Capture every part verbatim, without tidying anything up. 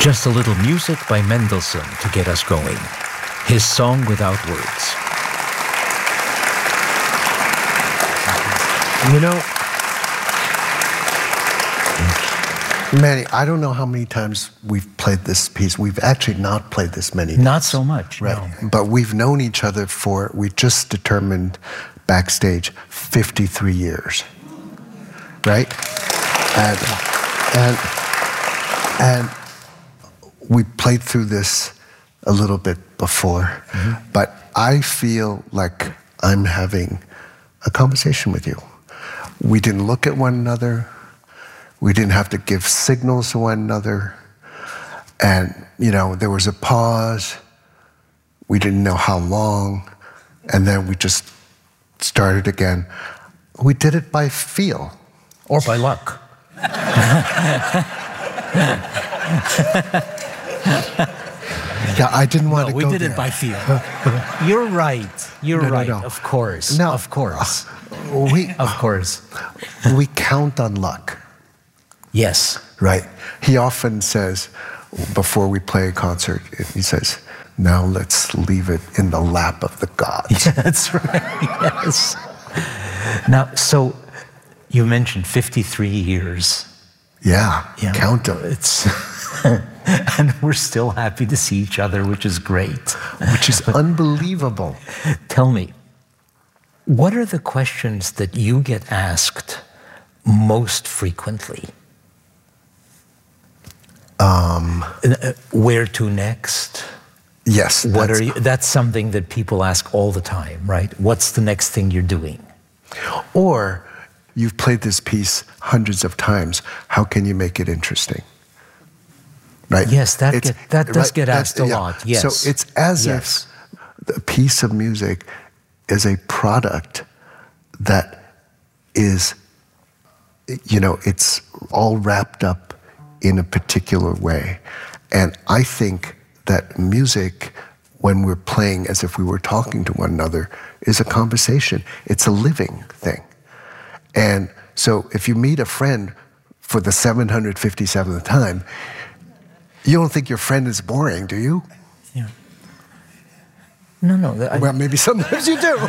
Just a little music by Mendelssohn to get us going. His Song Without Words. You know, Manny, I don't know how many times we've played this piece. We've actually not played this many times. Not so much, right? No. But we've known each other for, we just determined backstage, fifty-three years, right? And, and, and we played through this a little bit before, mm-hmm. but I feel like I'm having a conversation with you. We didn't look at one another. We didn't have to give signals to one another. And, you know, there was a pause. We didn't know how long. And then we just started again. We did it by feel. Or by luck. Yeah, I didn't want no, to we go did there. it by feel. You're right. You're no, no, right. No. Of course. No. Of course. We, of course. We count on luck. Yes. Right. He often says, before we play a concert, he says, now let's leave it in the lap of the gods. Yeah, that's right. Yes. Now, so you mentioned fifty-three years. Yeah. Yeah. Count them. It's and we're still happy to see each other, which is great. Which is but, unbelievable. Tell me, what are the questions that you get asked most frequently? Um, Where to next? Yes. What are you? That's something that people ask all the time, right? What's the next thing you're doing? Or you've played this piece hundreds of times. How can you make it interesting? Right? Yes, that get, that does right, get asked a yeah. lot. Yes. So it's as yes. if a piece of music is a product that is, you know, it's all wrapped up in a particular way. And I think that music, when we're playing as if we were talking to one another, is a conversation. It's a living thing. And so if you meet a friend for the seven hundred fifty-seventh time, you don't think your friend is boring, do you? Yeah. No, no. I, well, maybe sometimes you do.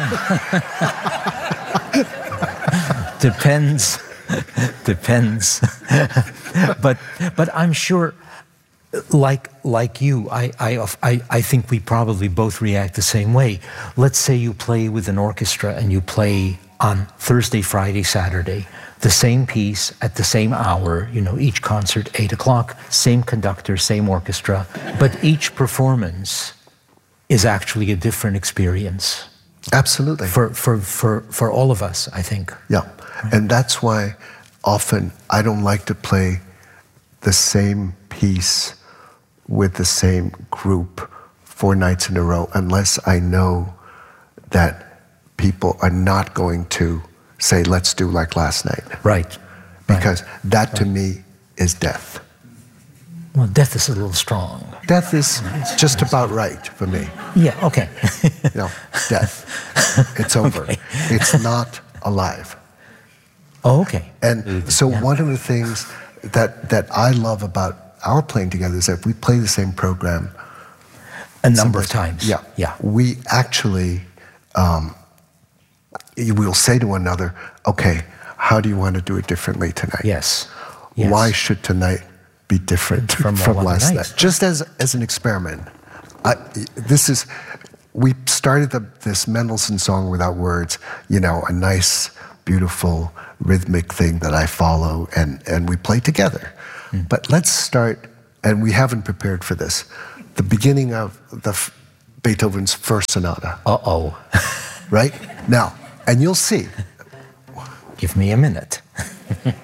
Depends. Depends. but but I'm sure, like like you, I, I I I think we probably both react the same way. Let's say you play with an orchestra and you play on Thursday, Friday, Saturday, the same piece at the same hour, you know, each concert, eight o'clock, same conductor, same orchestra, but each performance is actually a different experience. Absolutely. For, for, for, for all of us, I think. Yeah, right. And that's why often I don't like to play the same piece with the same group four nights in a row unless I know that people are not going to say, let's do like last night. Right. Because right. that right. to me is death. Well, death is a little strong. Death is just about right for me. Yeah, okay. You know, death. It's over. Okay. It's not alive. Oh, okay. And so yeah. one of the things that, that I love about our playing together is that we play the same program. A number of times. Yeah. Yeah. We actually, um, we'll say to one another, okay, how do you want to do it differently tonight? Yes. yes. Why should tonight be different from, from last night? Just as, as an experiment. I, this is, we started the, this Mendelssohn Song Without Words, you know, a nice, beautiful, rhythmic thing that I follow, and, and we play together. Mm. But let's start, and we haven't prepared for this, the beginning of the Beethoven's First Sonata. Uh-oh. Right? Now, and you'll see. Give me a minute.